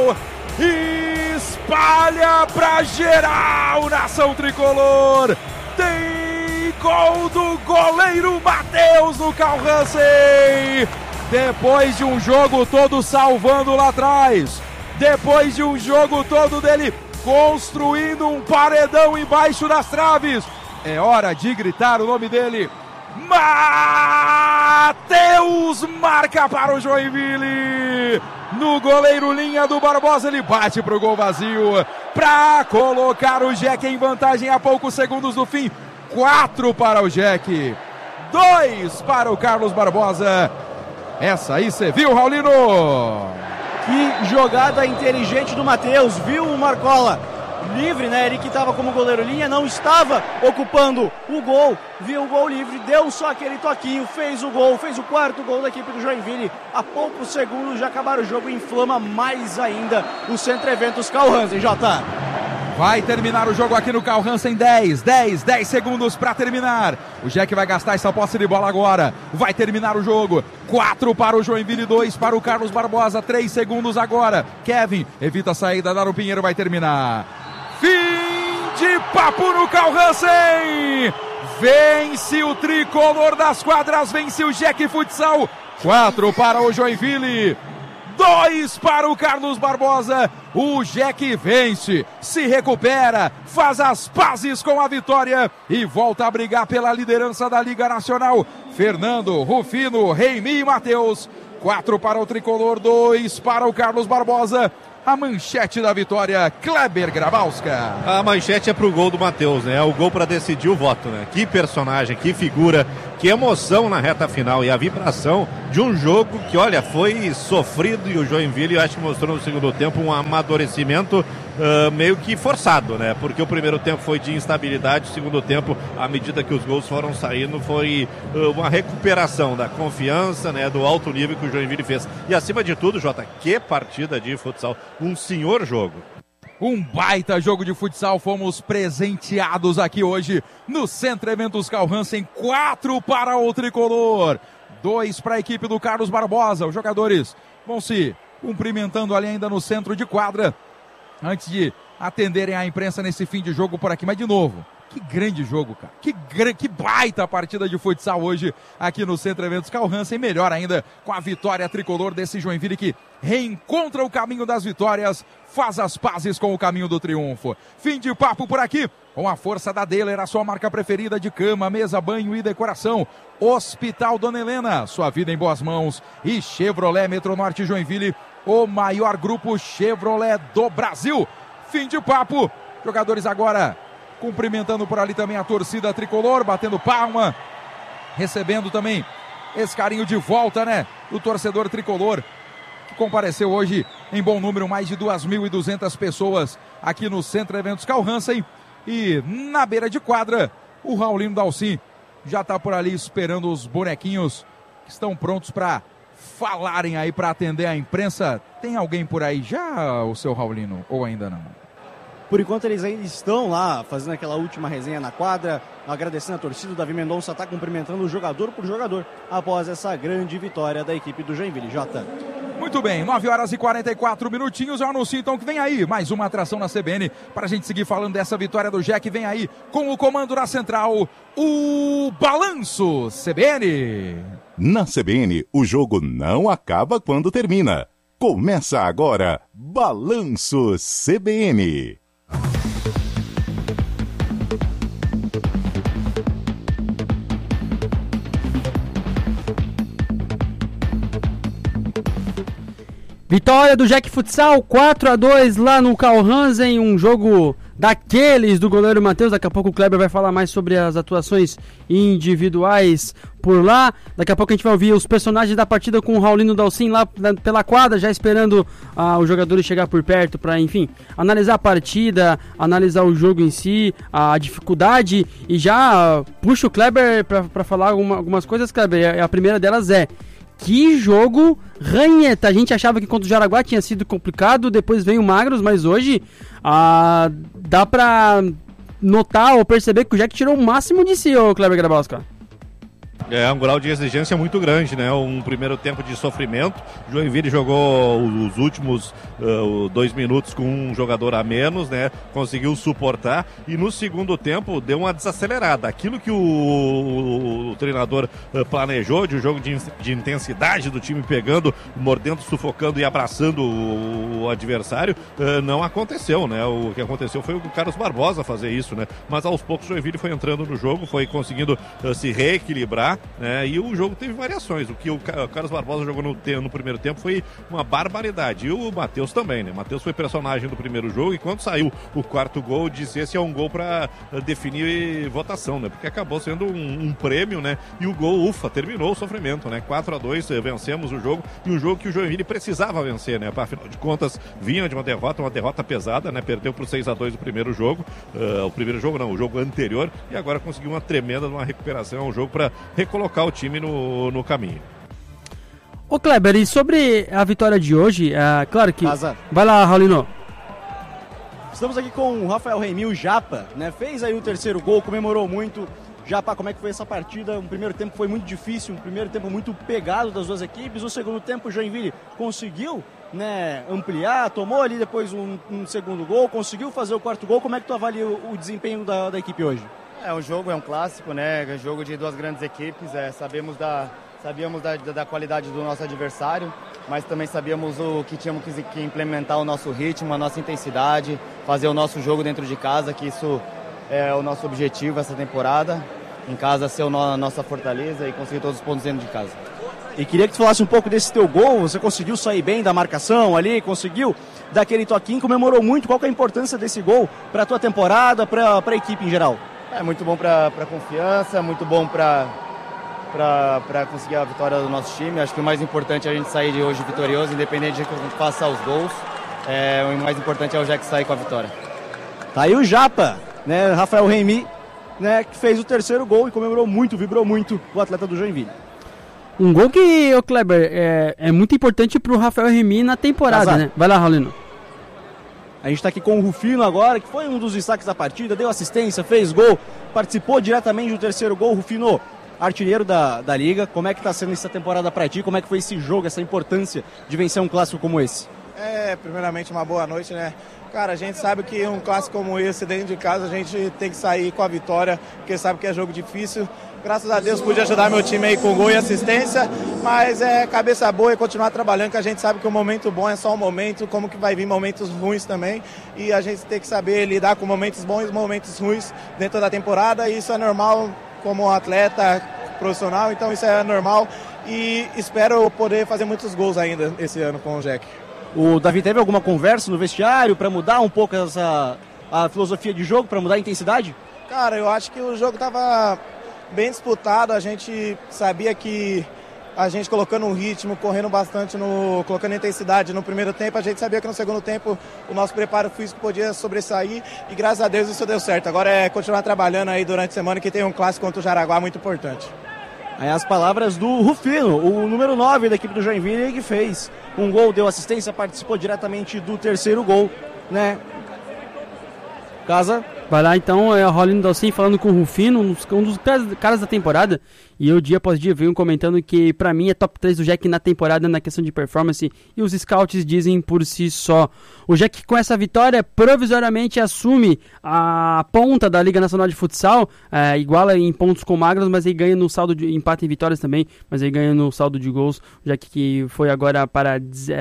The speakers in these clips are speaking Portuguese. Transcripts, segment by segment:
espalha pra geral, nação tricolor. Tem gol do goleiro Matheus no Carl Hansen. Depois de um jogo todo salvando lá atrás, depois de um jogo todo dele construindo um paredão embaixo das traves, é hora de gritar o nome dele. Matheus marca para o Joinville. No goleiro linha do Barbosa, ele bate pro gol vazio para colocar o Jack em vantagem a poucos segundos do fim. 4 para o Jack, 2 para o Carlos Barbosa. Essa aí você viu, Raulino? Que jogada inteligente do Matheus, viu o Marcola livre, né? Ele que estava como goleiro linha, não estava ocupando o gol, viu o gol livre, deu só aquele toquinho, fez o gol, fez o quarto gol da equipe do Joinville. A poucos segundos já acabaram o jogo, inflama mais ainda o Centro Eventos Carl Hansen, Jota. Vai terminar o jogo aqui no Carl Hansen, 10 segundos para terminar. O Jack vai gastar essa posse de bola agora. Vai terminar o jogo. 4 para o Joinville, 2 para o Carlos Barbosa. 3 segundos agora. Kevin evita a saída, Daro Pinheiro vai terminar. Fim de papo no Carl Hansen. Vence o tricolor das quadras, vence o Jack Futsal. 4 para o Joinville, 2 para o Carlos Barbosa. O Jack vence, se recupera, faz as pazes com a vitória e volta a brigar pela liderança da Liga Nacional. Fernando, Rufino, Reimi e Matheus. 4 para o tricolor, 2 para o Carlos Barbosa. A manchete da vitória, Kleber Grabowska. A manchete é pro gol do Matheus, né? É o gol para decidir o voto, né? Que personagem, que figura, que emoção na reta final e a vibração de um jogo que, olha, foi sofrido e o Joinville, eu acho que mostrou no segundo tempo um amadurecimento meio que forçado, né? Porque o primeiro tempo foi de instabilidade, o segundo tempo, à medida que os gols foram saindo, foi uma recuperação da confiança, né? Do alto nível que o Joinville fez. E acima de tudo, Jota, que partida de futsal. Um senhor jogo. Um baita jogo de futsal, fomos presenteados aqui hoje no Centro Eventos Carl Hansen. 4 para o tricolor, 2 para a equipe do Carlos Barbosa. Os jogadores vão se cumprimentando ali ainda no centro de quadra, antes de atenderem a imprensa nesse fim de jogo por aqui. Mas de novo, que grande jogo, cara. Que baita partida de futsal hoje aqui no Centro Eventos Carl Hansen. Melhor ainda com a vitória tricolor desse Joinville que reencontra o caminho das vitórias, faz as pazes com o caminho do triunfo. Fim de papo por aqui, com a força da Dehler, a sua marca preferida de cama, mesa, banho e decoração. Hospital Dona Helena, sua vida em boas mãos. E Chevrolet Metronorte Joinville, o maior grupo Chevrolet do Brasil. Fim de papo, jogadores agora cumprimentando por ali também a torcida tricolor, batendo palma, recebendo também esse carinho de volta, né, do torcedor tricolor, que compareceu hoje em bom número, mais de 2.200 pessoas aqui no Centro Eventos Carl Hansen. E na beira de quadra, o Raulino Dalcin já está por ali esperando os bonequinhos que estão prontos para falarem aí, para atender a imprensa. Tem alguém por aí já, o seu Raulino, ou ainda não? Por enquanto eles ainda estão lá fazendo aquela última resenha na quadra, agradecendo a torcida. O Davi Mendonça está cumprimentando jogador por jogador após essa grande vitória da equipe do Joinville. Jota. Muito bem, 9 horas e 44 minutinhos. Eu anuncio então que vem aí mais uma atração na CBN para a gente seguir falando dessa vitória do Jack. Vem aí com o comando na central, o Balanço CBN. Na CBN, o jogo não acaba quando termina. Começa agora, Balanço CBN. Vitória do Jack Futsal, 4-2 lá no Carl Hansen, um jogo daqueles do goleiro Matheus. Daqui a pouco o Kleber vai falar mais sobre as atuações individuais por lá. Daqui a pouco a gente vai ouvir os personagens da partida com o Raulino Dalcin lá pela quadra, já esperando os jogadores chegar por perto para, enfim, analisar a partida, analisar o jogo em si, a dificuldade, e já puxa o Kleber para falar algumas coisas, Kleber. A primeira delas é: que jogo ranheta! A gente achava que contra o Jaraguá tinha sido complicado, depois veio o Magros, mas hoje dá pra notar ou perceber que o Jack tirou o máximo de si, ô Kleber Grabowska. É um grau de exigência muito grande, né? Um primeiro tempo de sofrimento. O Joinville jogou os últimos 2 minutos com um jogador a menos, né? Conseguiu suportar e no segundo tempo deu uma desacelerada. Aquilo que o treinador planejou de um jogo de intensidade do time pegando, mordendo, sufocando e abraçando o adversário, não aconteceu, né? O que aconteceu foi o Carlos Barbosa fazer isso, né? Mas aos poucos o Joinville foi entrando no jogo, foi conseguindo se reequilibrar, né? E o jogo teve variações. O que o Carlos Barbosa jogou no primeiro tempo foi uma barbaridade. E o Matheus também, né? Matheus foi personagem do primeiro jogo e quando saiu o quarto gol, disse esse é um gol para definir votação, né? Porque acabou sendo um prêmio, né? E o gol, terminou o sofrimento, né? 4-2, vencemos o jogo e um jogo que o Joinville precisava vencer, né? Afinal de contas, vinha de uma derrota pesada, né? Perdeu por 6-2 o primeiro jogo. O jogo anterior, e agora conseguiu uma tremenda recuperação, um jogo para recolocar o time no caminho. Ô Kleber, e sobre a vitória de hoje, claro que... Casa. Vai lá, Raulino. Estamos aqui com o Rafael Remy, o Japa, né? Fez aí o terceiro gol, comemorou muito. Japa, como é que foi essa partida? Um primeiro tempo foi muito difícil, um primeiro tempo muito pegado das duas equipes. O segundo tempo o Joinville conseguiu, né, ampliar, tomou ali depois um segundo gol, conseguiu fazer o quarto gol. Como é que tu avalia o desempenho da equipe hoje? O jogo é um clássico, né? É jogo de duas grandes equipes. Sabíamos da qualidade do nosso adversário, mas também sabíamos o que tínhamos que implementar o nosso ritmo, a nossa intensidade, fazer o nosso jogo dentro de casa, que isso é o nosso objetivo essa temporada. Em casa ser a nossa fortaleza e conseguir todos os pontos dentro de casa. E queria que tu falasse um pouco desse teu gol. Você conseguiu sair bem da marcação ali, conseguiu dar aquele toquinho, comemorou muito. Qual que é a importância desse gol para a tua temporada, para a equipe em geral? É muito bom para a confiança, muito bom para conseguir a vitória do nosso time. Acho que o mais importante é a gente sair de hoje vitorioso, independente de que a gente faça os gols. O mais importante é o Jack sair com a vitória. Tá aí o Japa, né, Rafael Remy, né, que fez o terceiro gol e comemorou muito, vibrou muito o atleta do Joinville. Um gol que, ô Kleber, é muito importante pro Rafael Remy na temporada, Azar. né? Vai lá, Raulino. A gente está aqui com o Rufino agora, que foi um dos destaques da partida, deu assistência, fez gol, participou diretamente do terceiro gol. Rufino, artilheiro da Liga, como é que está sendo essa temporada para ti? Como é que foi esse jogo, essa importância de vencer um clássico como esse? Primeiramente uma boa noite, né? Cara, a gente sabe que um clássico como esse, dentro de casa, a gente tem que sair com a vitória, porque sabe que é jogo difícil. Graças a Deus pude ajudar meu time aí com gol e assistência, mas cabeça boa e continuar trabalhando, que a gente sabe que o momento bom é só um momento, como que vai vir momentos ruins também, e a gente tem que saber lidar com momentos bons e momentos ruins dentro da temporada, e isso é normal como atleta profissional, então isso é normal, e espero poder fazer muitos gols ainda esse ano com o Jack. O Davi teve alguma conversa no vestiário para mudar um pouco a filosofia de jogo, para mudar a intensidade? Cara, eu acho que o jogo estava bem disputado, a gente sabia que a gente colocando um ritmo, correndo bastante, colocando intensidade no primeiro tempo, a gente sabia que no segundo tempo o nosso preparo físico podia sobressair e graças a Deus isso deu certo. Agora é continuar trabalhando aí durante a semana, que tem um clássico contra o Jaraguá muito importante. Aí as palavras do Rufino, o número 9 da equipe do Joinville, que fez um gol, deu assistência, participou diretamente do terceiro gol, né? Casa. Vai lá então, é o Raulino Dalcin falando com o Rufino, um dos caras da temporada. E eu dia após dia venho comentando que pra mim é top 3 do Jack na temporada na questão de performance. E os scouts dizem por si só. O Jack com essa vitória provisoriamente assume a ponta da Liga Nacional de Futsal. Iguala em pontos com Magros, mas ele ganha no saldo de empate em vitórias também. Mas ele ganha no saldo de gols. O Jack que foi agora para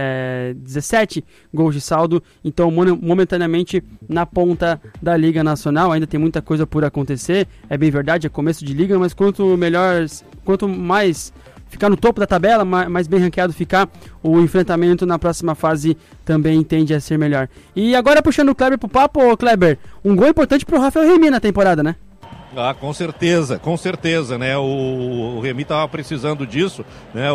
17 gols de saldo. Então momentaneamente na ponta da Liga Nacional. Ainda tem muita coisa por acontecer. É bem verdade, é começo de liga, mas quanto mais ficar no topo da tabela, mais bem ranqueado ficar, o enfrentamento na próxima fase também tende a ser melhor. E agora puxando o Kleber pro papo, Kleber, um gol importante pro Rafael Remy na temporada, né? Com certeza, né? O Remy estava precisando disso, né?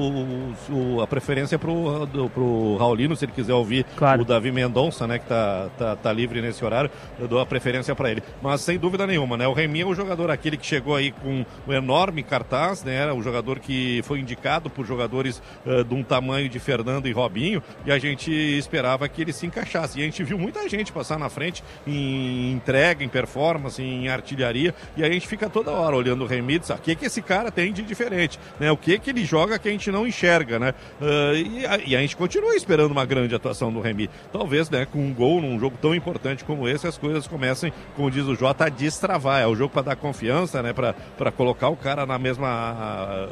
A preferência pro Raulino, se ele quiser ouvir, claro. O Davi Mendonça, né? Que tá livre nesse horário, eu dou a preferência para ele. Mas sem dúvida nenhuma, né? O Remy é um jogador aquele que chegou aí com um enorme cartaz, né? Um jogador que foi indicado por jogadores de um tamanho de Fernando e Robinho, e a gente esperava que ele se encaixasse. E a gente viu muita gente passar na frente em entrega, em performance, em artilharia. característica, e a gente fica toda hora olhando o Remy, o que esse cara tem de diferente, né? O que ele joga que a gente não enxerga, né? E a gente continua esperando uma grande atuação do Remy. Talvez, né, com um gol num jogo tão importante como esse, as coisas comecem, como diz o Jota, a destravar. É o jogo para dar confiança, né? Para colocar o cara na mesma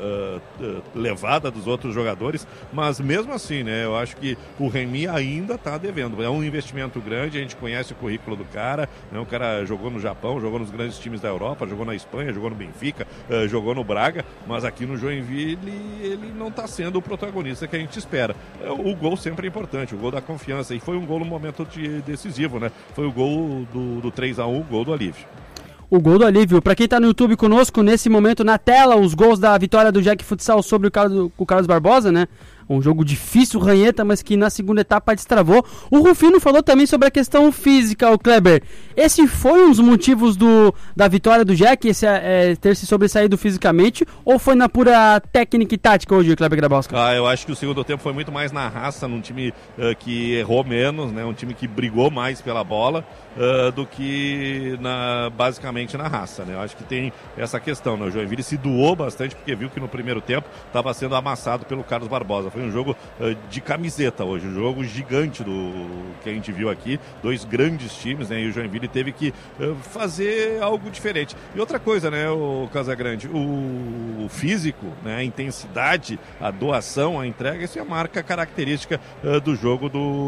levada dos outros jogadores, mas mesmo assim, né? Eu acho que o Remy ainda está devendo. É um investimento grande, a gente conhece o currículo do cara, né? O cara jogou no Japão, jogou nos grandes times da Europa, jogou na Espanha, jogou no Benfica, jogou no Braga, mas aqui no Joinville ele não está sendo o protagonista que a gente espera. O gol sempre é importante, o gol da confiança, e foi um gol no momento decisivo, né? Foi o gol do 3-1, o gol do Alívio. O gol do Alívio. Para quem está no YouTube conosco, nesse momento na tela, os gols da vitória do Jack Futsal sobre o Carlos Barbosa, né? Um jogo difícil, ranheta, mas que na segunda etapa destravou. O Rufino falou também sobre a questão física, o Kleber. Esse foi um dos motivos da vitória do Jack, ter se sobressaído fisicamente, ou foi na pura técnica e tática hoje, Kleber Grabowska? Eu acho que o segundo tempo foi muito mais na raça, num time que errou menos, né? Um time que brigou mais pela bola do que basicamente na raça, né? Eu acho que tem essa questão, né? O Joinville se doou bastante porque viu que no primeiro tempo estava sendo amassado pelo Carlos Barbosa. Foi um jogo de camiseta hoje, um jogo gigante que a gente viu aqui, dois grandes times, né? E o Joinville teve que fazer algo diferente. E outra coisa, né, o Casagrande, o físico, né, a intensidade, a doação, a entrega, isso é a marca característica do jogo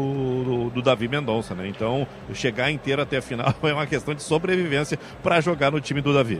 do Davi Mendonça, né? Então, chegar inteiro até a final é uma questão de sobrevivência para jogar no time do Davi.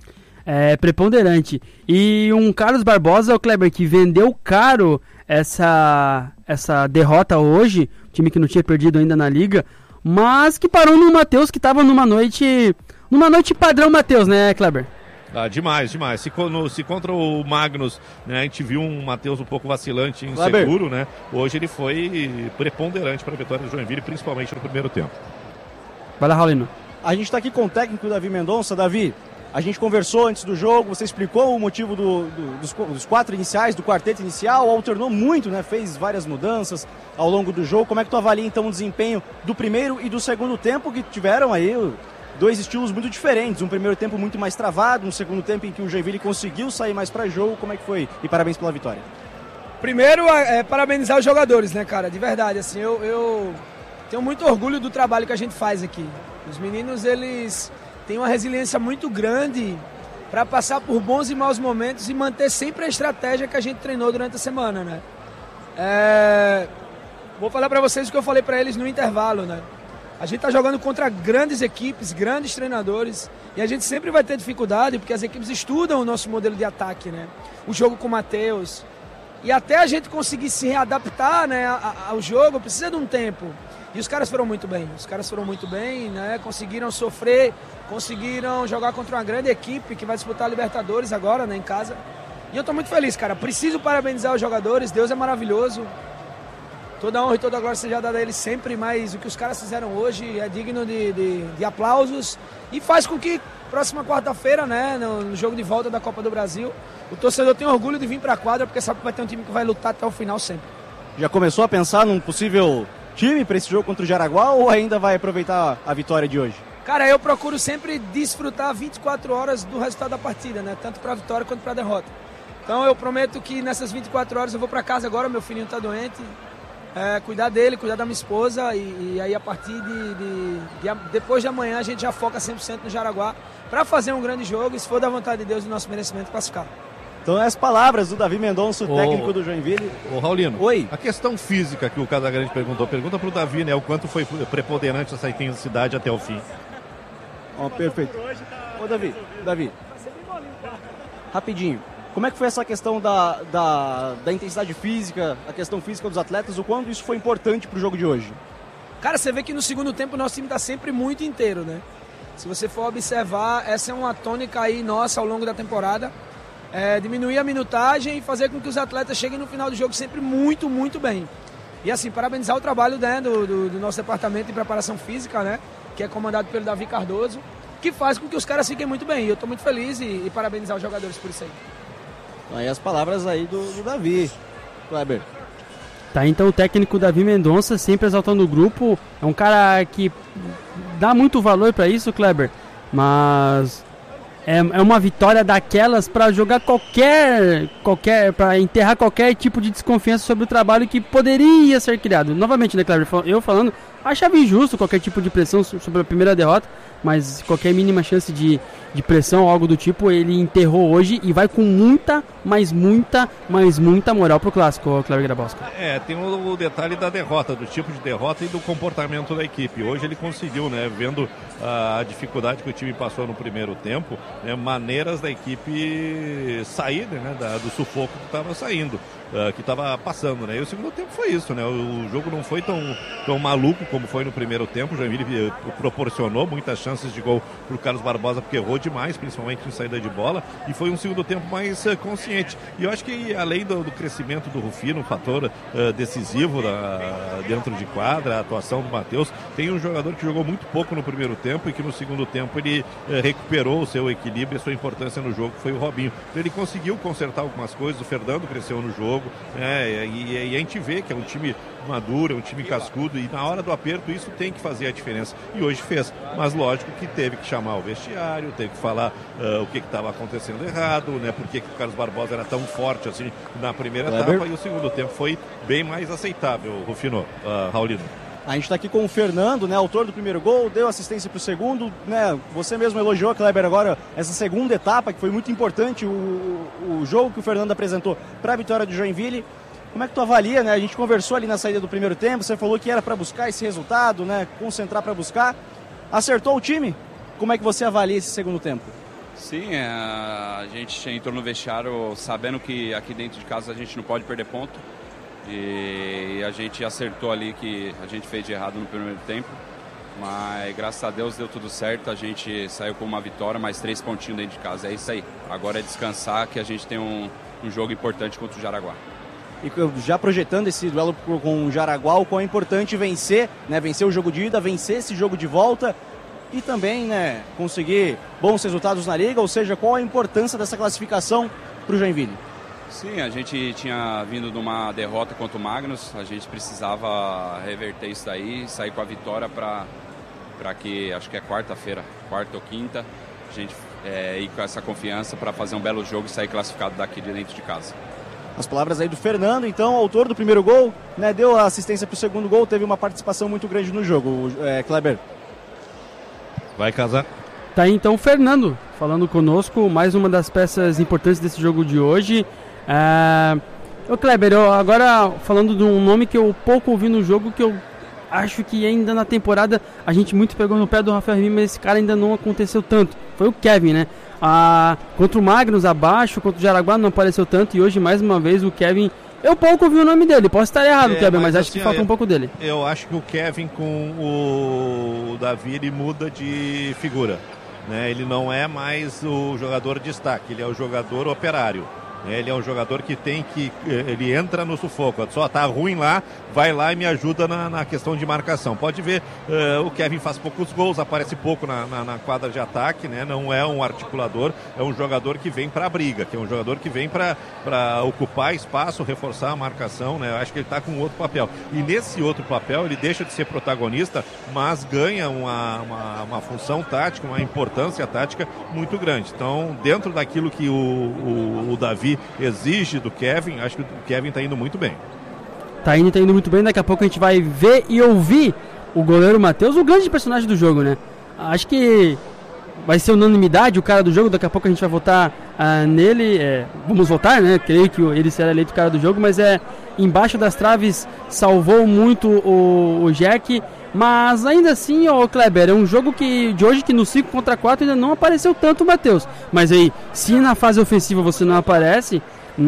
É preponderante. E um Carlos Barbosa, o Kleber, que vendeu caro essa derrota hoje, time que não tinha perdido ainda na liga, mas que parou no Matheus, que estava numa noite padrão Matheus, né, Kleber? Demais. Se contra o Magnus, né, a gente viu um Matheus um pouco vacilante e inseguro, né? Hoje ele foi preponderante para a vitória do Joinville, principalmente no primeiro tempo. Vai lá, Raulino. A gente está aqui com o técnico Davi Mendonça. Davi, a gente conversou antes do jogo, você explicou o motivo dos quatro iniciais, do quarteto inicial, alternou muito, né? Fez várias mudanças ao longo do jogo. Como é que tu avalia então o desempenho do primeiro e do segundo tempo, que tiveram aí dois estilos muito diferentes? Um primeiro tempo muito mais travado, um segundo tempo em que o Joinville conseguiu sair mais para jogo. Como é que foi? E parabéns pela vitória. Primeiro, parabenizar os jogadores, né, cara? De verdade, assim, eu tenho muito orgulho do trabalho que a gente faz aqui. Os meninos, eles têm uma resiliência muito grande para passar por bons e maus momentos e manter sempre a estratégia que a gente treinou durante a semana, né? Vou falar para vocês o que eu falei para eles no intervalo, né? A gente tá jogando contra grandes equipes, grandes treinadores, e a gente sempre vai ter dificuldade porque as equipes estudam o nosso modelo de ataque, né? O jogo com o Matheus. E até a gente conseguir se readaptar, né, ao jogo, precisa de um tempo. E os caras foram muito bem, né? Conseguiram sofrer, conseguiram jogar contra uma grande equipe que vai disputar a Libertadores agora, né, em casa. E eu tô muito feliz, cara. Preciso parabenizar os jogadores, Deus é maravilhoso. Toda a honra e toda a glória seja dada a eles sempre, mas o que os caras fizeram hoje é digno de aplausos e faz com que próxima quarta-feira, né, no jogo de volta da Copa do Brasil, o torcedor tenha orgulho de vir pra quadra, porque sabe que vai ter um time que vai lutar até o final sempre. Já começou a pensar num possível time para esse jogo contra o Jaraguá ou ainda vai aproveitar a vitória de hoje? Cara, eu procuro sempre desfrutar 24 horas do resultado da partida, né, tanto pra vitória quanto pra derrota. Então eu prometo que nessas 24 horas eu vou pra casa agora, meu filhinho tá doente, cuidar dele, cuidar da minha esposa e aí a partir depois de amanhã a gente já foca 100% no Jaraguá para fazer um grande jogo e, se for da vontade de Deus e do nosso merecimento, classificar. Então as palavras do Davi Mendonça, o técnico do Joinville. Ô Raulino, oi. A questão física que o Casagrande pergunta pro Davi, né, o quanto foi preponderante essa intensidade até o fim. Perfeito. Ô Davi, rapidinho. Como é que foi essa questão da intensidade física, a questão física dos atletas, o quanto isso foi importante pro jogo de hoje? Cara, você vê que no segundo tempo o nosso time tá sempre muito inteiro, né? Se você for observar, essa é uma tônica aí nossa ao longo da temporada. Diminuir a minutagem e fazer com que os atletas cheguem no final do jogo sempre muito, muito bem. E assim, parabenizar o trabalho, né, do nosso departamento de preparação física, né? Que é comandado pelo Davi Cardoso, que faz com que os caras fiquem muito bem. E eu tô muito feliz e parabenizar os jogadores por isso aí. Aí as palavras aí do Davi, Kleber. Tá, então o técnico Davi Mendonça sempre exaltando o grupo. É um cara que dá muito valor pra isso, Kleber. Mas é uma vitória daquelas para jogar para enterrar qualquer tipo de desconfiança sobre o trabalho que poderia ser criado. Novamente, né, Kleber, eu falando, achava injusto qualquer tipo de pressão sobre a primeira derrota, mas qualquer mínima chance de pressão ou algo do tipo, ele enterrou hoje e vai com muita moral pro clássico, Kleber Grabowski. Tem o detalhe da derrota, do tipo de derrota e do comportamento da equipe. Hoje ele conseguiu, né, vendo a dificuldade que o time passou no primeiro tempo, né, maneiras da equipe sair, né, do sufoco que estava saindo, que estava passando, né? E o segundo tempo foi isso, né? O jogo não foi tão maluco como foi no primeiro tempo. O Joinville proporcionou muitas chances de gol pro Carlos Barbosa, porque errou demais, principalmente em saída de bola, e foi um segundo tempo mais consciente. E eu acho que além do crescimento do Rufino, um fator decisivo dentro de quadra, a atuação do Matheus, tem um jogador que jogou muito pouco no primeiro tempo e que no segundo tempo ele recuperou o seu equilíbrio e a sua importância no jogo, que foi o Robinho. Então ele conseguiu consertar algumas coisas, o Fernando cresceu no jogo, e a gente vê que é um time maduro, é um time cascudo, e na hora do aperto isso tem que fazer a diferença, e hoje fez, mas lógico que teve que chamar o vestiário, teve que falar o que estava acontecendo errado, né, por que o Carlos Barbosa era tão forte assim na primeira etapa, e o segundo tempo foi bem mais aceitável, Rufino, Raulino. A gente está aqui com o Fernando, né, autor do primeiro gol, deu assistência para o segundo, né, você mesmo elogiou, Kleber, agora essa segunda etapa, que foi muito importante, o jogo que o Fernando apresentou para a vitória do Joinville. Como é que tu avalia, né? A gente conversou ali na saída do primeiro tempo, você falou que era para buscar esse resultado, né, concentrar para buscar. Acertou o time? Como é que você avalia esse segundo tempo? Sim, a gente entrou no vestiário sabendo que aqui dentro de casa a gente não pode perder ponto. E a gente acertou ali que a gente fez de errado no primeiro tempo, mas graças a Deus deu tudo certo, a gente saiu com uma vitória, mais 3 pontinhos dentro de casa, é isso aí. Agora é descansar, que a gente tem um jogo importante contra o Jaraguá. E já projetando esse duelo com o Jaraguá, o quão é importante vencer, né, vencer o jogo de ida, vencer esse jogo de volta e também, né, conseguir bons resultados na liga, ou seja, qual a importância dessa classificação para o Joinville? Sim, a gente tinha vindo de uma derrota contra o Magnus, a gente precisava reverter isso daí, sair com a vitória para que, acho que é quarta-feira, quarta ou quinta, a gente ir com essa confiança para fazer um belo jogo e sair classificado daqui de dentro de casa. As palavras aí do Fernando, então, autor do primeiro gol, né, deu a assistência para o segundo gol, teve uma participação muito grande no jogo, Kleber. Vai casar. Tá aí então o Fernando falando conosco, mais uma das peças importantes desse jogo de hoje. Ô Kleber, agora falando de um nome que eu pouco ouvi no jogo, que eu acho que ainda na temporada a gente muito pegou no pé do Rafael Rima, mas esse cara ainda não aconteceu tanto, foi o Kevin, né? Contra o Magnus abaixo, contra o Jaraguá não apareceu tanto, e hoje mais uma vez o Kevin, eu pouco ouvi o nome dele, posso estar errado, Kleber, mas acho que falta um pouco dele. Eu acho que o Kevin com o Davi, ele muda de figura, né? Ele não é mais o jogador de destaque, ele é o jogador operário. Ele é um jogador que ele entra no sufoco, só tá ruim lá, vai lá e me ajuda na questão de marcação. Pode ver, o Kevin faz poucos gols, aparece pouco na quadra de ataque, né? Não é um articulador, é um jogador que vem para a briga, que é um jogador que vem para ocupar espaço, reforçar a marcação, né? Eu acho que ele tá com outro papel. E nesse outro papel ele deixa de ser protagonista, mas ganha uma função tática, uma importância tática muito grande. Então, dentro daquilo que o Davi exige do Kevin, acho que o Kevin tá indo muito bem. Tá indo muito bem, daqui a pouco a gente vai ver e ouvir o goleiro Matheus, o grande personagem do jogo, né? Acho que vai ser unanimidade o cara do jogo, daqui a pouco a gente vai votar nele, vamos votar, né? Creio que ele será eleito o cara do jogo, mas embaixo das traves salvou muito o Jack, mas ainda assim, Kleber, é um jogo de hoje que no 5 contra 4 ainda não apareceu tanto o Matheus, mas aí, se na fase ofensiva você não aparece,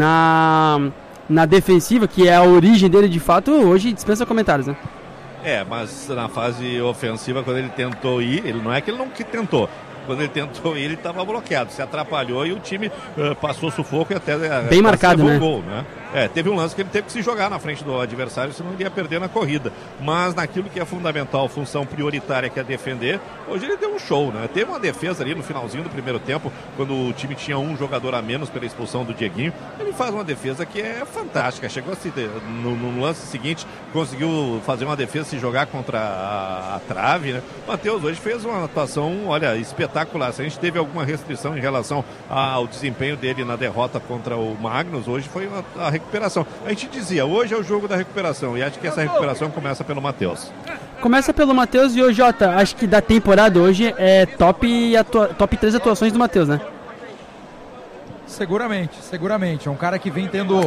na defensiva, que é a origem dele de fato, hoje dispensa comentários, né? Mas na fase ofensiva, quando ele tentou ir, ele não é que ele não tentou. Quando ele tentou ir, ele estava bloqueado, se atrapalhou e o time passou sufoco e até bem marcado, né? Gol, né? Teve um lance que ele teve que se jogar na frente do adversário, senão ele ia perder na corrida. Mas naquilo que é fundamental, função prioritária, que é defender, hoje ele deu um show, né? Teve uma defesa ali no finalzinho do primeiro tempo, quando o time tinha um jogador a menos pela expulsão do Dieguinho. Ele faz uma defesa que é fantástica. Chegou a no lance seguinte, conseguiu fazer uma defesa, se jogar contra a trave, né? O Matheus hoje fez uma atuação, olha, espetacular. Se a gente teve alguma restrição em relação ao desempenho dele na derrota contra o Magnus, hoje foi a recuperação. A gente dizia, hoje é o jogo da recuperação, e acho que essa recuperação começa pelo Matheus. Começa pelo Matheus e o Jota, acho que da temporada hoje é top 3 atuações do Matheus, né? Seguramente. É um cara que vem tendo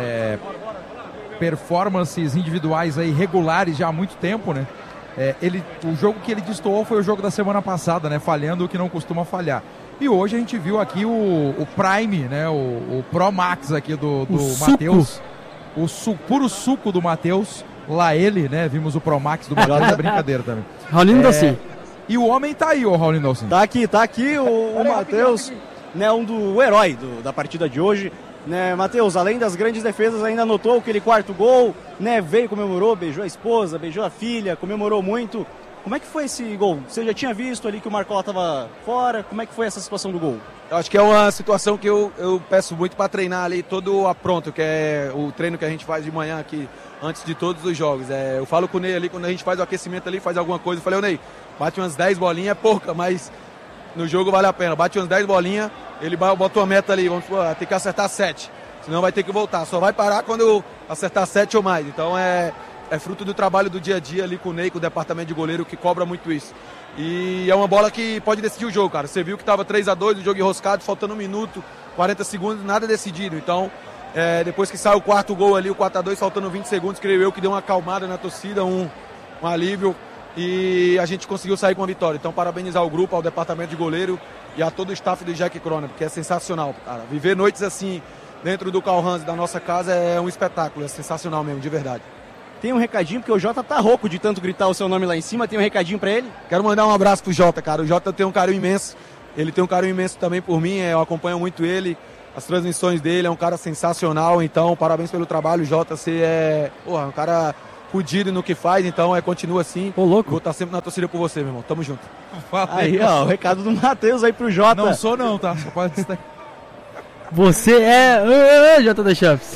performances individuais aí regulares já há muito tempo, né? O jogo que ele destoou foi o jogo da semana passada, né? Falhando o que não costuma falhar. E hoje a gente viu aqui o Prime, né? O Pro Max aqui do Matheus. Puro suco do Matheus. Lá ele, né? Vimos o Pro Max do Matheus, é brincadeira também. Raulinho Dalcin. E o homem tá aí, o Raulinho Dalcin. Tá aqui o Matheus, né? O herói da partida de hoje. Né, Matheus, além das grandes defesas, ainda anotou aquele quarto gol, né? Veio, comemorou, beijou a esposa, beijou a filha, comemorou muito. Como é que foi esse gol? Você já tinha visto ali que o Marcola estava fora? Como é que foi essa situação do gol? Eu acho que é uma situação que eu peço muito para treinar ali todo a pronto, que é o treino que a gente faz de manhã aqui, antes de todos os jogos. Eu falo com o Ney ali, quando a gente faz o aquecimento ali, faz alguma coisa, eu falei, ô Ney, bate umas 10 bolinhas, é pouca, mas no jogo vale a pena. Bate umas 10 bolinhas, ele bota uma meta ali, vamos supor, tem que acertar 7, senão vai ter que voltar. Só vai parar quando eu acertar 7 ou mais. Então é fruto do trabalho do dia a dia ali com o Ney, com o departamento de goleiro, que cobra muito isso. E é uma bola que pode decidir o jogo, cara. Você viu que estava 3-2, o jogo enroscado, faltando 1 minuto, 40 segundos, nada decidido. Então, depois que sai o quarto gol ali, o 4-2, faltando 20 segundos, creio eu que deu uma acalmada na torcida, um alívio. E a gente conseguiu sair com a vitória. Então, parabenizar o grupo, ao departamento de goleiro e a todo o staff do Jack Cronenberg, porque é sensacional, cara. Viver noites assim, dentro do Calhans, da nossa casa, é um espetáculo, é sensacional mesmo, de verdade. Tem um recadinho, porque o Jota tá rouco de tanto gritar o seu nome lá em cima. Tem um recadinho pra ele? Quero mandar um abraço pro Jota, cara. O Jota tem um carinho imenso. Ele tem um carinho imenso também por mim. Eu acompanho muito ele, as transmissões dele. É um cara sensacional. Então, parabéns pelo trabalho, Jota. Você é um cara fudido no que faz. Então, continua assim. Ô, louco. Vou estar sempre na torcida por você, meu irmão. Tamo junto. Aí, ó, o recado do Matheus aí pro Jota. Não sou não, tá? Só pode destacar. Você é Jota da Champs.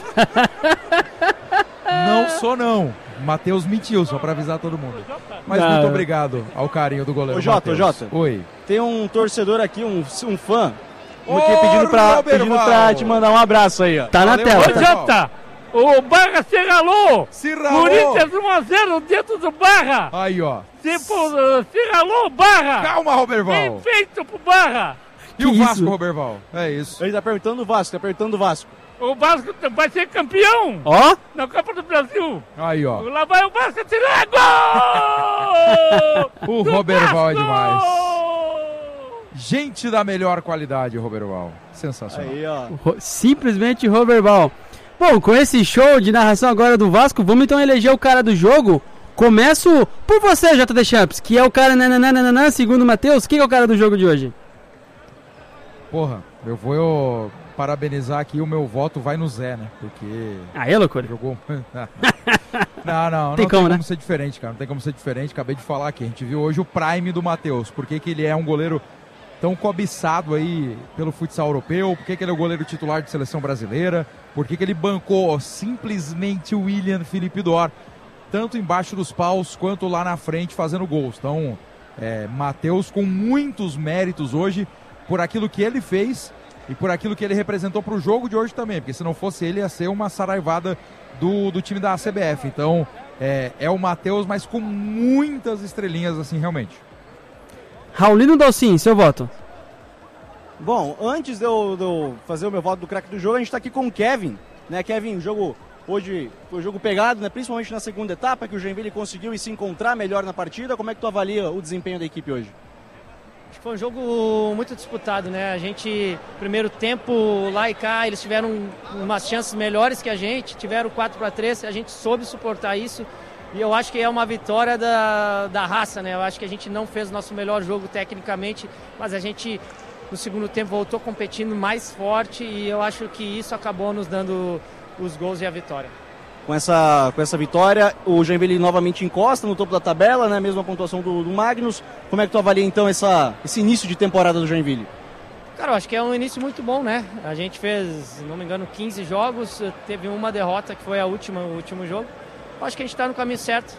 Não sou não. Matheus mentiu, só pra avisar todo mundo. Mas muito obrigado ao carinho do goleiro. Ô Jota, Oi. Tem um torcedor aqui, um fã, pedindo pra te mandar um abraço aí, ó. Tá na tela. Ô Jota, o Barra se ralou. Corinthians 1-0 dentro do Barra. Aí, ó. Se ralou o Barra. Calma, Roberval. Bem feito pro Barra. E o Vasco, Roberval? É isso. Ele tá perguntando do Vasco, O Vasco vai ser campeão! Ó! Na Copa do Brasil! Aí, ó. Lá vai o Vasco tirar gol! O Roberval é demais. Gente da melhor qualidade, Roberval. Sensacional. Aí, ó. Simplesmente Roberval. Bom, com esse show de narração agora do Vasco, vamos então eleger o cara do jogo. Começo por você, JD Champs, que é o cara nananana, segundo o Matheus. Quem é o cara do jogo de hoje? Porra, eu vou parabenizar aqui, o meu voto vai no Zé, né? Porque... é loucura. Jogou... Não tem como ser diferente, cara. Não tem como ser diferente. Acabei de falar aqui. A gente viu hoje o Prime do Matheus. Por que ele é um goleiro tão cobiçado aí pelo futsal europeu? Por que ele é o goleiro titular de seleção brasileira? Por que ele bancou simplesmente o William Felipe Dor, tanto embaixo dos paus quanto lá na frente fazendo gols? Então, Matheus com muitos méritos hoje por aquilo que ele fez e por aquilo que ele representou para o jogo de hoje também, porque se não fosse ele ia ser uma saraivada do time da CBF. Então é o Matheus, mas com muitas estrelinhas assim, realmente. Raulino Dalcin, seu voto. Bom, antes de eu fazer o meu voto do craque do jogo, a gente está aqui com o Kevin, né? Kevin, o jogo hoje foi um jogo pegado, né? Principalmente na segunda etapa, que o Joinville conseguiu se encontrar melhor na partida. Como é que tu avalia o desempenho da equipe hoje? Acho que foi um jogo muito disputado, né? A gente, primeiro tempo, lá e cá, eles tiveram umas chances melhores que a gente, tiveram 4-3, a gente soube suportar isso. E eu acho que é uma vitória da raça, né? Eu acho que a gente não fez o nosso melhor jogo tecnicamente, mas a gente, no segundo tempo, voltou competindo mais forte e eu acho que isso acabou nos dando os gols e a vitória. Com essa vitória, o Joinville novamente encosta no topo da tabela, né? Mesma pontuação do Magnus. Como é que tu avalia então esse início de temporada do Joinville? Cara, eu acho que é um início muito bom, né? A gente fez, se não me engano, 15 jogos, teve uma derrota que foi o último jogo. Eu acho que a gente está no caminho certo.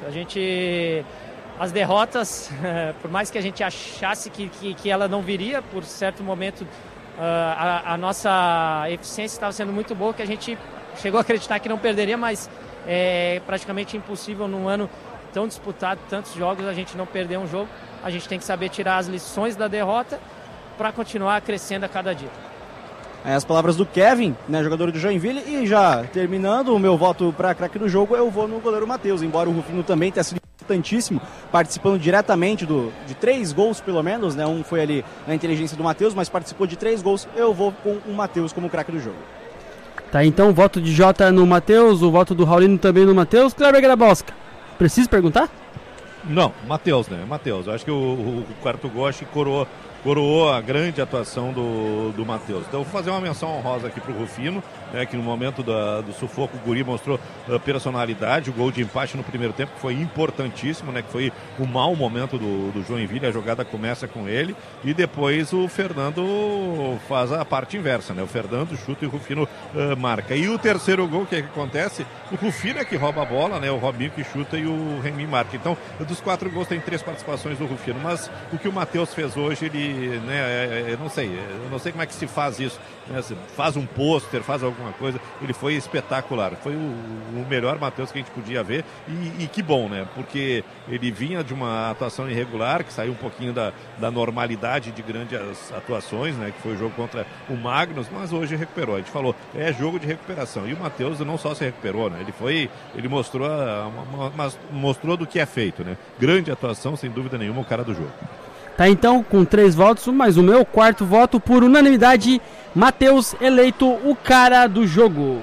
As derrotas, por mais que a gente achasse que ela não viria, por certo momento a nossa eficiência estava sendo muito boa, que a gente chegou a acreditar que não perderia, mas é praticamente impossível num ano tão disputado, tantos jogos, a gente não perder um jogo. A gente tem que saber tirar as lições da derrota para continuar crescendo a cada dia. As palavras do Kevin, né, jogador do Joinville, e já terminando o meu voto para craque do jogo, eu vou no goleiro Matheus, embora o Rufino também tenha sido importantíssimo, participando diretamente de 3 gols pelo menos, né, um foi ali na inteligência do Matheus, mas participou de 3 gols, eu vou com o Matheus como craque do jogo. Tá, então o voto de Jota no Matheus, o voto do Raulino também no Matheus. Kleber Grabowska, preciso perguntar? Não, Matheus, né? Matheus. Acho que o quarto gol acho que coroou a grande atuação do Matheus. Então, vou fazer uma menção honrosa aqui pro Rufino, né, que no momento do sufoco o Guri mostrou personalidade. O gol de empate no primeiro tempo que foi importantíssimo, né, que foi o mau momento do Joinville. A jogada começa com ele e depois o Fernando faz a parte inversa, né? O Fernando chuta e o Rufino marca. E o terceiro gol, o que acontece? O Rufino é que rouba a bola, né? O Robinho que chuta e o Remy marca. Então, dos 4 gols tem 3 participações do Rufino, mas o que o Matheus fez hoje, ele, né, eu não sei como é que se faz isso, né? Se faz um pôster, faz alguma coisa, ele foi espetacular, foi o melhor Matheus que a gente podia ver e que bom, né? Porque ele vinha de uma atuação irregular, que saiu um pouquinho da normalidade de grandes atuações, né? Que foi o jogo contra o Magnus, mas hoje recuperou. A gente falou, é jogo de recuperação, e o Matheus não só se recuperou, né? Ele mostrou mostrou do que é feito, né? Grande atuação, sem dúvida nenhuma, o cara do jogo. Tá, então, com 3 votos, mais o meu quarto voto por unanimidade, Matheus eleito o cara do jogo.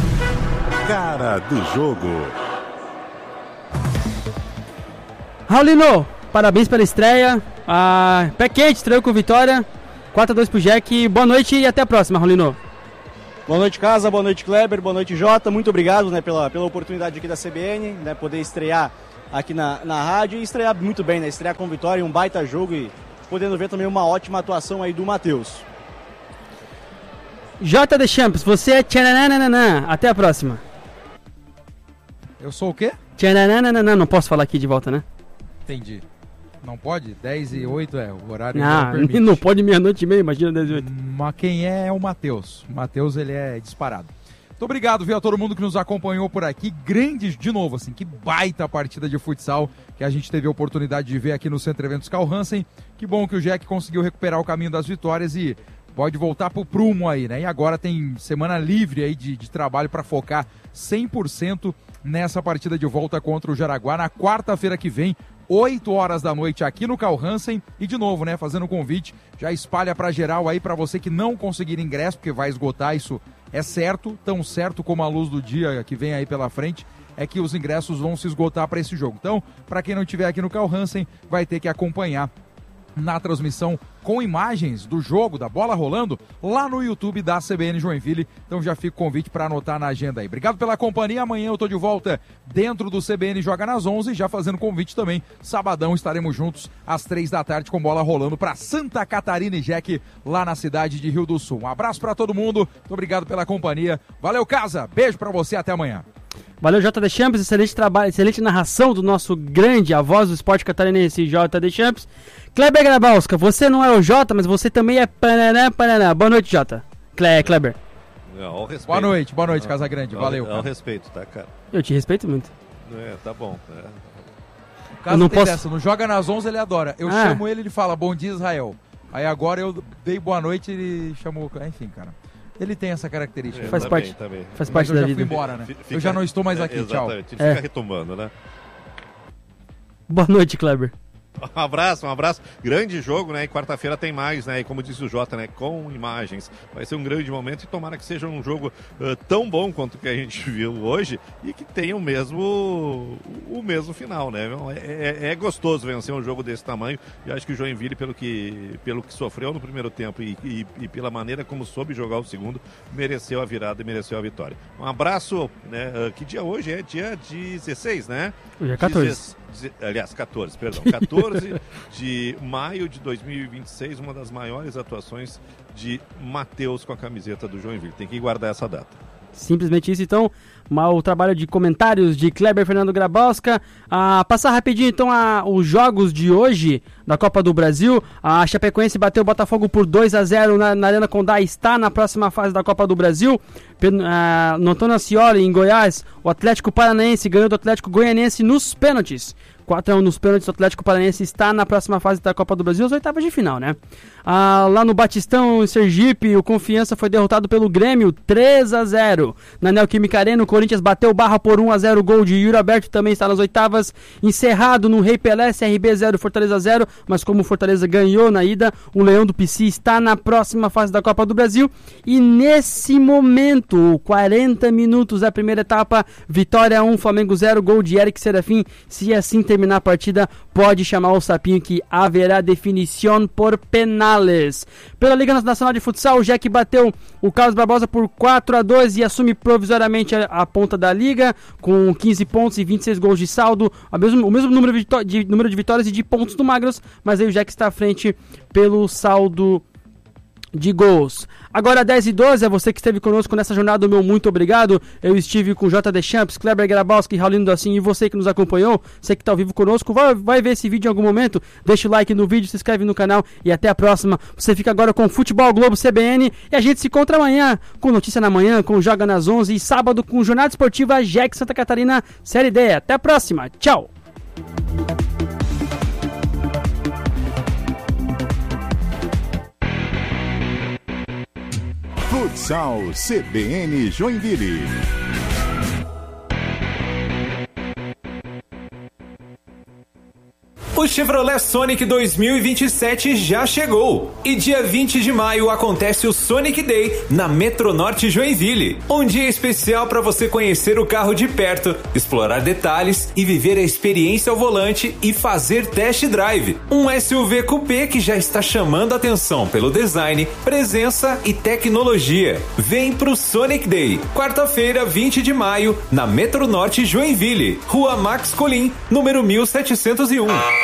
Cara do jogo. Raulino, parabéns pela estreia. Pé quente, estreou com vitória. 4-2 pro Jack. Boa noite e até a próxima, Raulino. Boa noite, Casa. Boa noite, Kleber. Boa noite, Jota. Muito obrigado, né, pela oportunidade aqui da CBN, né, poder estrear aqui na rádio e estrear muito bem, né? Estrear com vitória, um baita jogo e podendo ver também uma ótima atuação aí do Matheus. J The Champs, você é tchananana. Até a próxima. Eu sou o quê? Tchananana, não posso falar aqui de volta, né? Entendi. Não pode? 10h08 é o horário. Não pode 00:30, imagina 10h08. Mas quem é o Matheus. O Matheus, ele é disparado. Muito obrigado, viu, a todo mundo que nos acompanhou por aqui. Grandes, de novo, assim, que baita partida de futsal que a gente teve a oportunidade de ver aqui no Centro Eventos Carl Hansen. Que bom que o Jack conseguiu recuperar o caminho das vitórias e pode voltar pro prumo aí, né? E agora tem semana livre aí de trabalho para focar 100% nessa partida de volta contra o Jaraguá na quarta-feira que vem, 8 horas da noite aqui no Carl Hansen. E de novo, né, fazendo um convite, já espalha pra geral aí, pra você que não conseguir ingresso, porque vai esgotar, isso é certo, tão certo como a luz do dia que vem aí pela frente, é que os ingressos vão se esgotar para esse jogo. Então, para quem não estiver aqui no Carl Hansen, vai ter que acompanhar na transmissão com imagens do jogo, da bola rolando, lá no YouTube da CBN Joinville. Então já fica o convite para anotar na agenda aí. Obrigado pela companhia, amanhã eu tô de volta dentro do CBN Joga nas 11, já fazendo convite também. Sabadão estaremos juntos às 3 da tarde com bola rolando para Santa Catarina e Jack, lá na cidade de Rio do Sul. Um abraço para todo mundo, muito obrigado pela companhia. Valeu, Casa, beijo para você, até amanhã. Valeu, J The Champs, excelente trabalho, excelente narração do nosso grande, a voz do esporte catarinense, J The Champs. Kleber Grabowska, você não é o Jota, mas você também é Paraná. Boa noite, Jota. Kleber. Boa noite, Casa Grande, valeu. Ao respeito, tá, cara? Eu te respeito muito. Tá bom. O Casa não tem dessa, não joga nas 11, ele adora. Eu chamo ele fala, bom dia, Israel. Aí agora eu dei boa noite e ele chamou, enfim, cara. Ele tem essa característica. Faz parte da vida. Eu já fui embora, né? Eu já não estou mais aqui, tchau. Exatamente, ele fica retomando, né? Boa noite, Kleber. Um abraço. Grande jogo, né? E quarta-feira tem mais, né? E como disse o Jota, né? Com imagens. Vai ser um grande momento e tomara que seja um jogo tão bom quanto o que a gente viu hoje e que tenha o mesmo final, né? É gostoso vencer um jogo desse tamanho e acho que o Joinville, pelo que sofreu no primeiro tempo e pela maneira como soube jogar o segundo, mereceu a virada e mereceu a vitória. Um abraço, né? Que dia hoje é? Dia 16, né? Hoje é 14. Aliás, 14, perdão. 14 de maio de 2026, uma das maiores atuações de Matheus com a camiseta do Joinville. Tem que guardar essa data. Simplesmente isso, então, o trabalho de comentários de Kleber Fernando Grabowska. Passar rapidinho, então, os jogos de hoje da Copa do Brasil. A Chapecoense bateu o Botafogo por 2-0 na Arena Condá, está na próxima fase da Copa do Brasil. No Antônio Ascioli, em Goiás, o Atlético Paranaense ganhou do Atlético Goianiense nos pênaltis. 4-1 nos pênaltis, o Atlético Paranaense está na próxima fase da Copa do Brasil, as oitavas de final, né? Lá no Batistão, em Sergipe, o Confiança foi derrotado pelo Grêmio, 3-0. Na Neoquímica Arena, o Corinthians bateu Barra por 1-0, gol de Yuri Alberto, também está nas oitavas. Encerrado no Rei Pelé, CRB 0, Fortaleza 0, mas como o Fortaleza ganhou na ida, o Leão do Pici está na próxima fase da Copa do Brasil. E nesse momento, 40 minutos da primeira etapa, Vitória 1, Flamengo 0, gol de Eric Serafim. Se assim terminar a partida, pode chamar o Sapinho que haverá definição por penales. Pela Liga Nacional de Futsal, o Jack bateu o Carlos Barbosa por 4-2 e assume provisoriamente a ponta da liga, com 15 pontos e 26 gols de saldo, o mesmo número de vitórias e de pontos do Magros, mas aí o Jack está à frente pelo saldo de gols. Agora 10h12, é você que esteve conosco nessa jornada, meu muito obrigado. Eu estive com J. Deschamps, Kleber Grabowski, Raulino Docin e você que nos acompanhou, você que está ao vivo conosco, vai ver esse vídeo em algum momento, deixa o like no vídeo, se inscreve no canal e até a próxima. Você fica agora com Futebol Globo CBN e a gente se encontra amanhã com Notícia na Manhã, com Joga nas 11 e sábado com Jornada Esportiva Jack Santa Catarina Série D. Até a próxima, tchau! Futsal CBN Joinville. O Chevrolet Sonic 2027 já chegou e dia 20 de maio acontece o Sonic Day na Metronorte Joinville. Um dia especial para você conhecer o carro de perto, explorar detalhes e viver a experiência ao volante e fazer test drive. Um SUV coupé que já está chamando a atenção pelo design, presença e tecnologia. Vem pro Sonic Day, quarta-feira, 20 de maio, na Metronorte Joinville, Rua Max Colim, número 1701.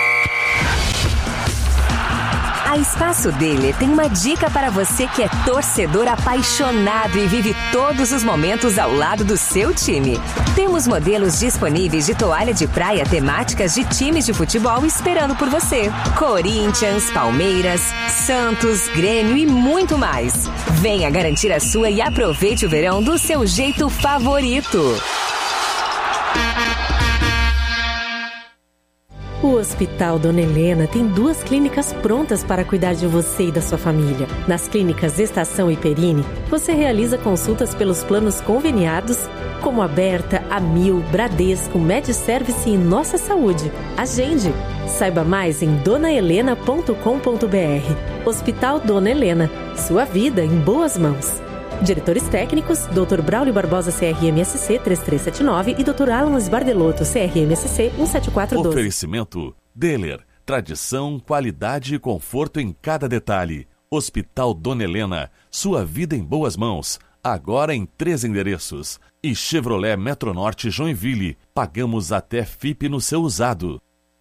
A Espaço Dealer tem uma dica para você que é torcedor apaixonado e vive todos os momentos ao lado do seu time. Temos modelos disponíveis de toalha de praia temáticas de times de futebol esperando por você. Corinthians, Palmeiras, Santos, Grêmio e muito mais. Venha garantir a sua e aproveite o verão do seu jeito favorito. O Hospital Dona Helena tem 2 clínicas prontas para cuidar de você e da sua família. Nas clínicas Estação e Perini, você realiza consultas pelos planos conveniados, como Aberta, Amil, Bradesco, MedService e Nossa Saúde. Agende! Saiba mais em donahelena.com.br. Hospital Dona Helena, sua vida em boas mãos. Diretores técnicos, Dr. Braulio Barbosa, CRMSC 3379 e Dr. Alan Sbardelotto, CRMSC 17412. Oferecimento Dealer, tradição, qualidade e conforto em cada detalhe. Hospital Dona Helena, sua vida em boas mãos, agora em 3 endereços. E Chevrolet Metronorte Joinville, pagamos até FIP no seu usado.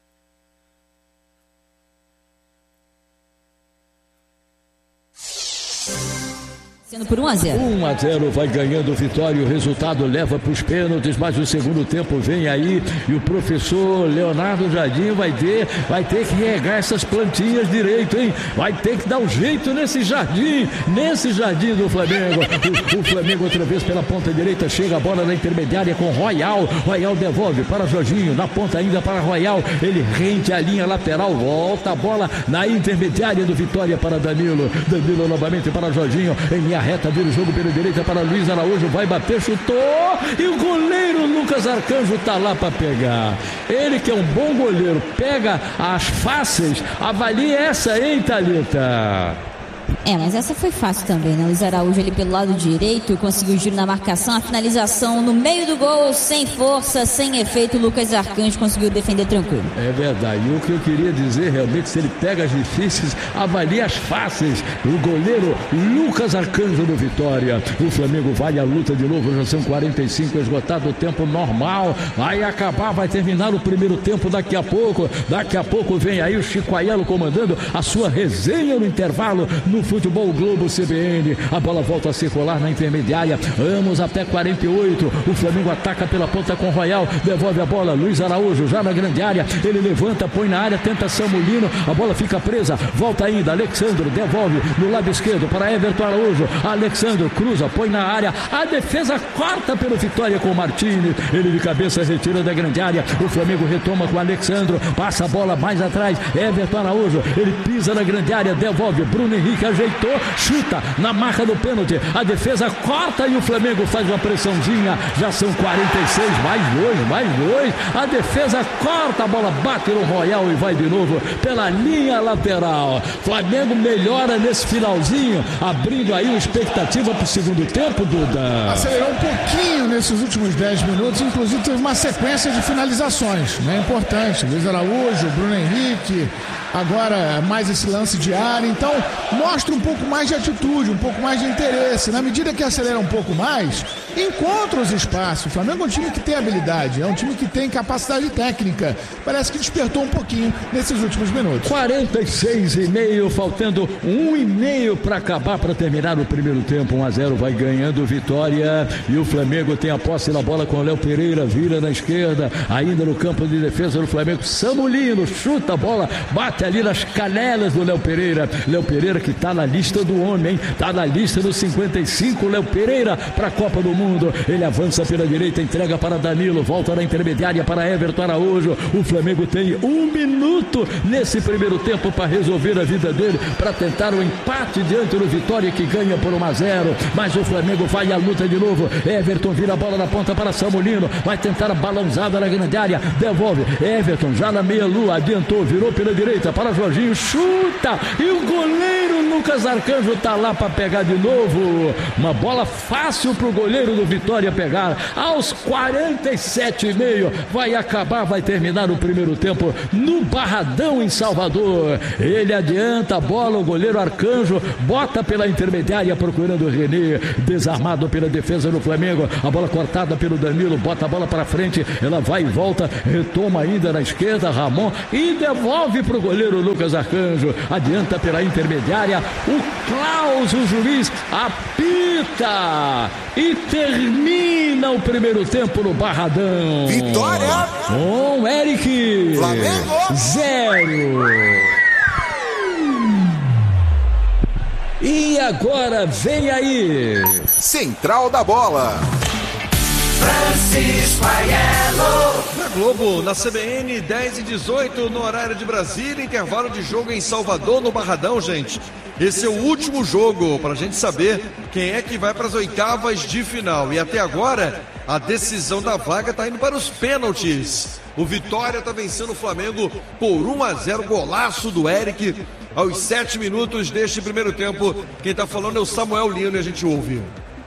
Por 1-0. 1-0 vai ganhando Vitória, o resultado leva para os pênaltis, mas o segundo tempo vem aí e o professor Leonardo Jardim vai ter que regar essas plantinhas direito, hein? Vai ter que dar um jeito nesse jardim do Flamengo. O Flamengo outra vez pela ponta direita, chega a bola na intermediária com Royal devolve para Jorginho, na ponta ainda para Royal, ele rende a linha lateral, volta a bola na intermediária do Vitória para Danilo novamente para Jorginho, em reta, vira o jogo pela direita para Luiz Araújo, vai bater, chutou, e o goleiro Lucas Arcanjo tá lá para pegar. Ele que é um bom goleiro, pega as fáceis, avalie essa, hein, Thalita? Mas essa foi fácil também, né? Luiz Araújo ali pelo lado direito, conseguiu o giro na marcação, a finalização no meio do gol, sem força, sem efeito, Lucas Arcanjo conseguiu defender tranquilo. É verdade, e o que eu queria dizer realmente, se ele pega as difíceis, avalia as fáceis, o goleiro Lucas Arcanjo do Vitória. O Flamengo vai à luta de novo, já são 45, esgotado o tempo normal, vai acabar, vai terminar o primeiro tempo daqui a pouco vem aí o Chico Aiello comandando a sua resenha no intervalo, no Futebol Globo CBN, a bola volta a circular na intermediária, vamos até 48, o Flamengo ataca pela ponta com Royal, devolve a bola, Luiz Araújo já na grande área, ele levanta, põe na área, tenta Samulino, a bola fica presa, volta ainda, Alexandro devolve no lado esquerdo para Everton Araújo, Alexandro cruza, põe na área, a defesa corta pelo Vitória com o Martínez, ele de cabeça retira da grande área, o Flamengo retoma com o Alexandro, passa a bola mais atrás, Everton Araújo, ele pisa na grande área, devolve, Bruno Henrique ajeitou, chuta na marca do pênalti, a defesa corta e o Flamengo faz uma pressãozinha, já são 46, mais dois, a defesa corta, a bola bate no Royal e vai de novo pela linha lateral. Flamengo melhora nesse finalzinho, abrindo aí uma expectativa para o segundo tempo, Duda. Acelerou um pouquinho nesses últimos 10 minutos, inclusive teve uma sequência de finalizações, né? Importante, Luiz Araújo, Bruno Henrique, agora mais esse lance de área, então mostra um pouco mais de atitude, um pouco mais de interesse. Na medida que acelera um pouco mais, encontra os espaços. O Flamengo é um time que tem habilidade, é um time que tem capacidade técnica. Parece que despertou um pouquinho nesses últimos minutos. 46,5, faltando 1,5 para acabar, para terminar o primeiro tempo. 1-0 vai ganhando Vitória e o Flamengo tem a posse da bola com o Léo Pereira, vira na esquerda, ainda no campo de defesa do Flamengo, Samulino chuta a bola, bate ali nas canelas do Léo Pereira que tá na lista do homem, tá na lista dos 55, Léo Pereira para a Copa do Mundo, ele avança pela direita, entrega para Danilo, volta na intermediária para Everton Araújo, o Flamengo tem 1 minuto nesse primeiro tempo para resolver a vida dele, para tentar o empate diante do Vitória que ganha por 1-0, mas o Flamengo vai à luta de novo, Everton vira a bola na ponta para Samulino, vai tentar a balãozada na grande área, devolve, Everton já na meia lua, adiantou, virou pela direita para Jorginho, chuta, e o goleiro Lucas Arcanjo tá lá para pegar de novo, uma bola fácil pro goleiro do Vitória pegar, aos 47,5, vai acabar, vai terminar o primeiro tempo no Barradão em Salvador, ele adianta a bola, o goleiro Arcanjo bota pela intermediária procurando o René, desarmado pela defesa do Flamengo, a bola cortada pelo Danilo, bota a bola para frente, ela vai e volta, retoma ainda na esquerda, Ramon, e devolve pro goleiro Lucas Arcanjo, adianta pela intermediária, o Klaus, o juiz, apita e termina o primeiro tempo no Barradão. Vitória! Com Eric, Flamengo 0. E agora vem aí Central da Bola, Francisco Aiello. Na Globo, na CBN, 10h18 no horário de Brasília, intervalo de jogo em Salvador, no Barradão, gente. Esse é o último jogo para a gente saber quem é que vai para as oitavas de final. E até agora, a decisão da vaga está indo para os pênaltis. O Vitória está vencendo o Flamengo por 1-0, golaço do Eric aos 7 minutos deste primeiro tempo. Quem está falando é o Samuel Lino e a gente ouve.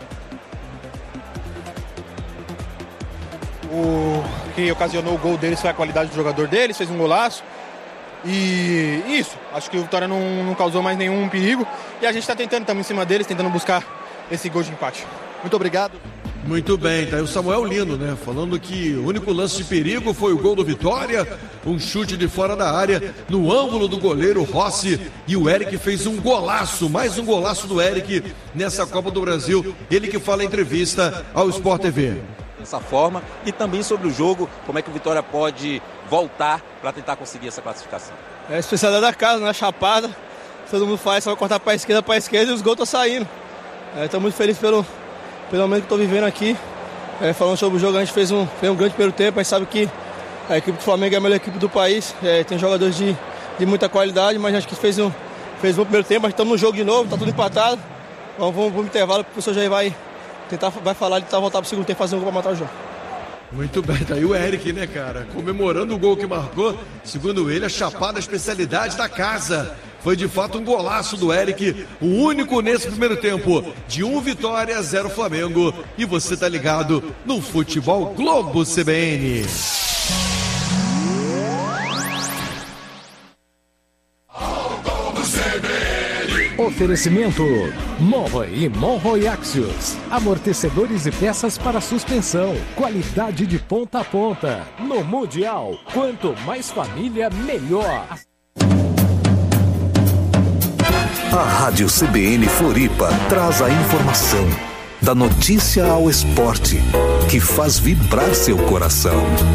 O que ocasionou o gol deles foi a qualidade do jogador deles, fez um golaço. E isso, acho que o Vitória não causou mais nenhum perigo. E a gente está tentando, estamos em cima deles, tentando buscar esse gol de empate. Muito obrigado. Muito bem, tá aí o Samuel Lino, né? Falando que o único lance de perigo foi o gol do Vitória, um chute de fora da área, no ângulo do goleiro Rossi, e o Eric fez um golaço, mais um golaço do Eric nessa Copa do Brasil. Ele que fala em entrevista ao Sport TV. Dessa forma, e também sobre o jogo, como é que o Vitória pode voltar para tentar conseguir essa classificação. É a especialidade da casa, né? Chapada, todo mundo faz, só vai cortar para a esquerda e os gols estão saindo. Estou muito feliz pelo momento que estou vivendo aqui. Falando sobre o jogo, a gente fez um grande primeiro tempo, a gente sabe que a equipe do Flamengo é a melhor equipe do país, tem jogadores de muita qualidade, mas acho que fez um bom primeiro tempo, a gente estamos no jogo de novo, está tudo empatado. Vamos pro intervalo, o professor já vai falar de voltar pro segundo tempo, fazer um gol pra matar o jogo. Muito bem, tá aí o Eric, né, cara? Comemorando o gol que marcou. Segundo ele, a chapada especialidade da casa. Foi de fato um golaço do Eric, o único nesse primeiro tempo, de 1 Vitória, 0 Flamengo. E você tá ligado no Futebol Globo CBN. Oferecimento Monroe e Monroe Axios. Amortecedores e peças para suspensão. Qualidade de ponta a ponta. No Mundial, quanto mais família, melhor. A Rádio CBN Floripa traz a informação, da notícia ao esporte, que faz vibrar seu coração.